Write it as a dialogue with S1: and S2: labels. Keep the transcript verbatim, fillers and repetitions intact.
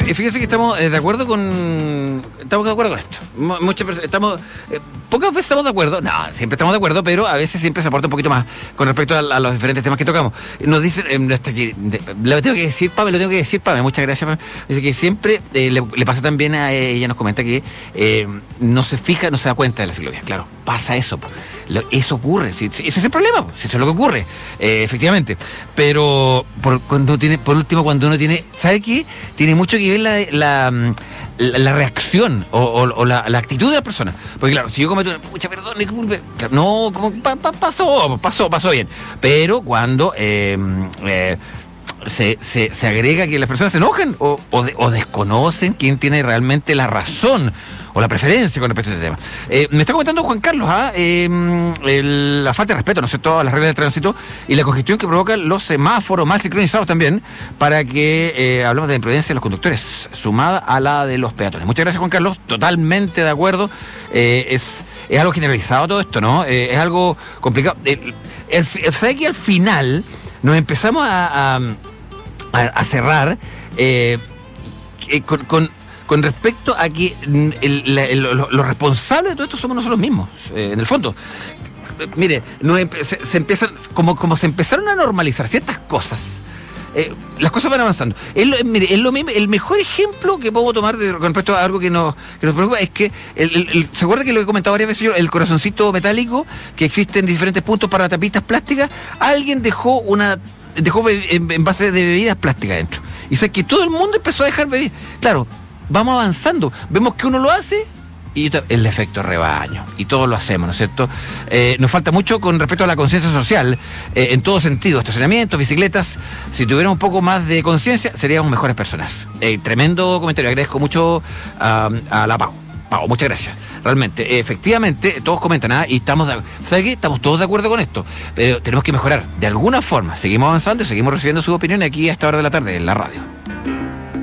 S1: fíjese que estamos eh, de acuerdo con... Estamos de acuerdo con esto. M- muchas personas... Estamos... Eh, pocas veces estamos de acuerdo. No, siempre estamos de acuerdo, pero a veces siempre se aporta un poquito más con respecto a, a los diferentes temas que tocamos. Nos dicen... Eh, hasta que, de, lo tengo que decir, Pame, lo tengo que decir, Pame. Muchas gracias, Pame. Dice que siempre eh, le, le pasa también a ella, nos comenta que eh, no se fija, no se da cuenta de la ciclovía. Claro, pasa eso. Lo, eso ocurre. Si, si, ese es el problema. Si eso es lo que ocurre. Eh, efectivamente. Pero por, cuando tiene, por último, cuando uno tiene... ¿Sabe qué? Tiene mucho que ver la, la, la, la reacción o, o, o la, la actitud de la persona. Porque claro, si yo cometo una pucha, perdón, disculpe, no, como pa, pa, pasó, pasó, pasó bien. Pero cuando eh, eh, se, se, se agrega que las personas se enojan o, o, de, o desconocen quién tiene realmente la razón o la preferencia con respecto a este tema. Eh, me está comentando Juan Carlos, ¿ah? eh, el, la falta de respeto, ¿no es cierto?, a las reglas de tránsito y la congestión que provocan los semáforos mal sincronizados también, para que eh, hablamos de la imprudencia de los conductores, sumada a la de los peatones. Muchas gracias, Juan Carlos, totalmente de acuerdo. Eh, es, es algo generalizado todo esto, ¿no? Eh, es algo complicado. El, el, el, ¿sabe que al final nos empezamos a, a, a, a cerrar eh, con... con Con respecto a que el, el, los lo responsables de todo esto somos nosotros mismos, eh, en el fondo. Mire, no, se, se empiezan, como, como se empezaron a normalizar ciertas cosas, eh, las cosas van avanzando. Es lo, mire, es lo mismo, el mejor ejemplo que puedo tomar de, con respecto a algo que nos, que nos preocupa es que, el, el, el, ¿se acuerda que lo he comentado varias veces yo? El corazoncito metálico que existe en diferentes puntos para tapitas plásticas. Alguien dejó una dejó en, en base de bebidas plásticas dentro. Y sé que todo el mundo empezó a dejar bebidas. Claro, vamos avanzando, vemos que uno lo hace y el efecto rebaño, y todos lo hacemos, ¿no es cierto? Eh, nos falta mucho con respecto a la conciencia social, eh, en todo sentido, estacionamientos, bicicletas. Si tuviéramos un poco más de conciencia, seríamos mejores personas. Eh, tremendo comentario, agradezco mucho a, a la Pau. Pau, muchas gracias. Realmente, eh, efectivamente, todos comentan, ¿ah? Y estamos, de, ¿sabe qué? Estamos todos de acuerdo con esto, pero tenemos que mejorar de alguna forma. Seguimos avanzando y seguimos recibiendo sus opiniones aquí a esta hora de la tarde en la radio.